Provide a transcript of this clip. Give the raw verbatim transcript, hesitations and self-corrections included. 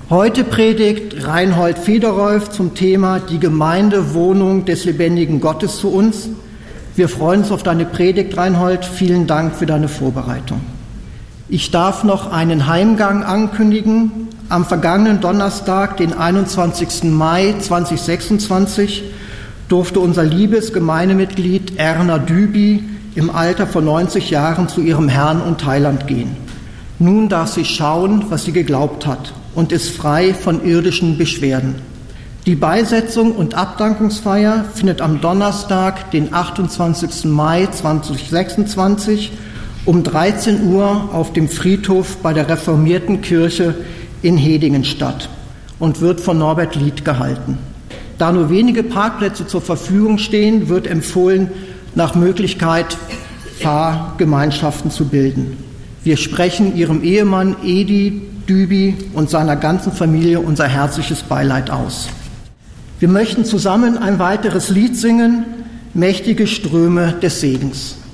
Heute predigt Reinhold Federolf zum Thema die Gemeindewohnung des lebendigen Gottes zu uns. Wir freuen uns auf deine Predigt, Reinhold. Vielen Dank für deine Vorbereitung. Ich darf noch einen Heimgang ankündigen. Am vergangenen Donnerstag, den einundzwanzigsten Mai zweitausendsechsundzwanzig, durfte unser liebes Gemeindemitglied Erna Dübi im Alter von neunzig Jahren zu ihrem Herrn und Heiland gehen. Nun darf sie schauen, was sie geglaubt hat, und ist frei von irdischen Beschwerden. Die Beisetzung und Abdankungsfeier findet am Donnerstag, den achtundzwanzigsten Mai zweitausendsechsundzwanzig, um dreizehn Uhr auf dem Friedhof bei der Reformierten Kirche in Hedingen statt und wird von Norbert Lied gehalten. Da nur wenige Parkplätze zur Verfügung stehen, wird empfohlen, nach Möglichkeit Fahrgemeinschaften zu bilden. Wir sprechen ihrem Ehemann Edi Dübi und seiner ganzen Familie unser herzliches Beileid aus. Wir möchten zusammen ein weiteres Lied singen, Mächtige Ströme des Segens.